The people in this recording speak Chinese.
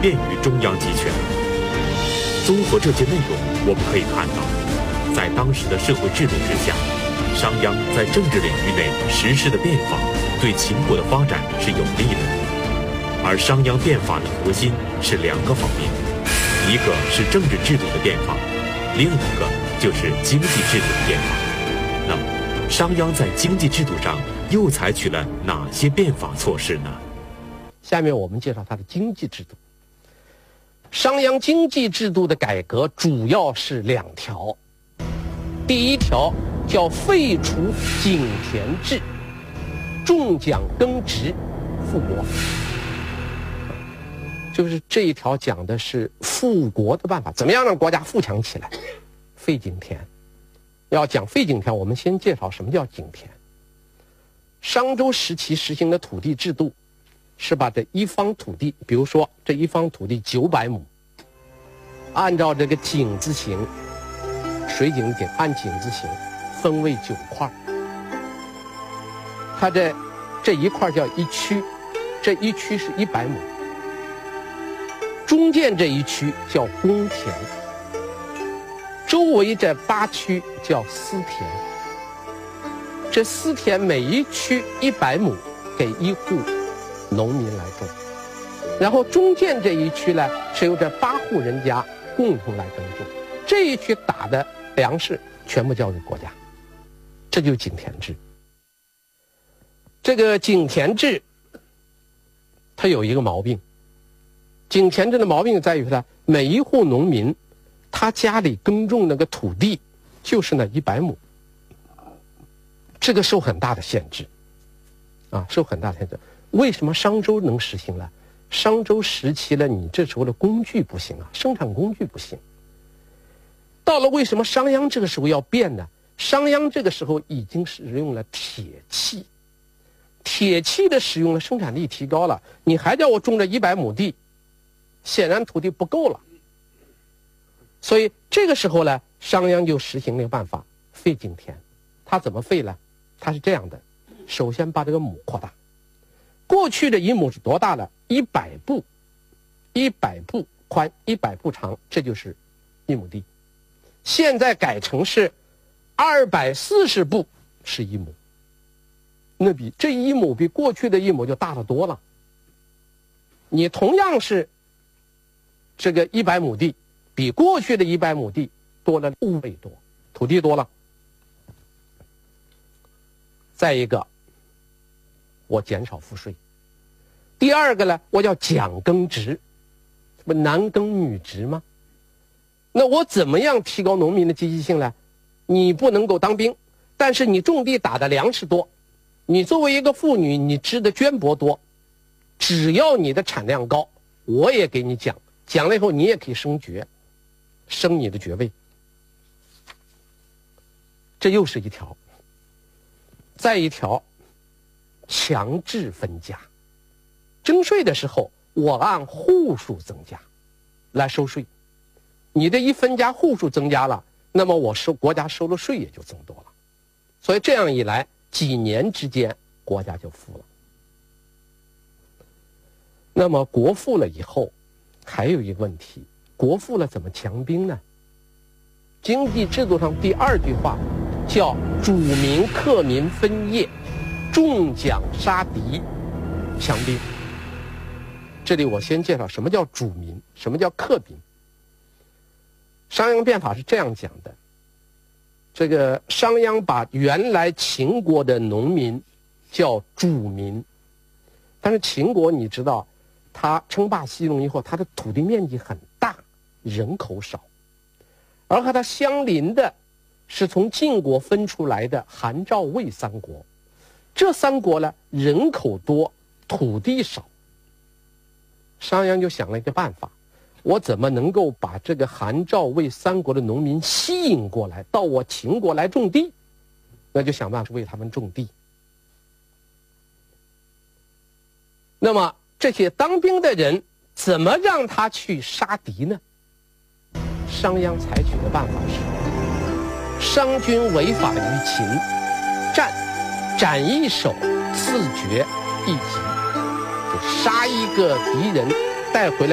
便于中央集权。综合这些内容，我们可以看到，在当时的社会制度之下，商鞅在政治领域内实施的变法，对秦国的发展是有利的。而商鞅变法的核心是两个方面，一个是政治制度的变法，另一个就是经济制度的变法。那么，商鞅在经济制度上又采取了哪些变法措施呢？ 下面我们介绍他的经济制度。商鞅经济制度的改革主要是两条。第一条叫废除井田制，重奖耕植，富国。就是这一条讲的是富国的办法，怎么样让国家富强起来？废井田。要讲废井田，我们先介绍什么叫井田。商周时期实行的土地制度是把这一方土地，比如说这一方土地900亩，按照这个井字形，水井的井，按井字形分为9块。它这一块叫一区，这一区是100亩。中间这一区叫公田，周围这8区叫私田。这私田每一区100亩，给1户农民来种。然后中间这一区呢，是由这8户人家共同来耕种。这一区打的粮食全部交给国家，这就是井田制。这个井田制，它有一个毛病。井田制的毛病在于呢，每一户农民，他家里耕种那个土地就是那100亩，这个受很大的限制，受很大的限制。为什么商周能实行呢？商周时期呢，你这时候的工具不行啊，生产工具不行。到了为什么商鞅这个时候要变呢？商鞅这个时候已经使用了铁器，铁器的使用了，生产力提高了，你还叫我种这100亩地，显然土地不够了。所以这个时候呢，商鞅就实行了一个办法，废井田。他怎么废呢？他是这样的，首先把这个亩扩大。过去的一亩是多大呢？100步，100步宽，100步长，这就是1亩地。现在改成是240步是1亩，那比这1亩比过去的1亩就大得多了。你同样是这个100亩地，比过去的100亩地多了5倍多，土地多了。再一个，我减少赋税。第二个呢，我叫奖耕植，不男耕女织吗？那我怎么样提高农民的积极性呢？你不能够当兵，但是你种地打的粮食多，你作为一个妇女，你织的绢帛多，只要你的产量高，我也给你奖，奖了以后你也可以升爵，升你的爵位。这又是一条。再一条，强制分家。征税的时候，我按户数增加来收税。你这一分家户数增加了，那么国家收的税也就增多了。所以这样一来，几年之间国家就富了。那么国富了以后，还有一个问题，国富了怎么强兵呢？经济制度上第2句话叫主民克民分业，重奖杀敌，强兵。这里我先介绍什么叫主民，什么叫克民。商鞅变法是这样讲的，这个商鞅把原来秦国的农民叫主民，但是秦国你知道，他称霸西戎以后，他的土地面积很大，人口少，而和他相邻的是从晋国分出来的韩赵魏3国，这3国呢人口多，土地少。商鞅就想了一个办法，我怎么能够把这个韩赵魏3国的农民吸引过来，到我秦国来种地？那就想办法为他们种地。那么这些当兵的人怎么让他去杀敌呢？商鞅采取的办法是：商君违法于秦，斩一首，赐爵一级，就杀一个敌人带回来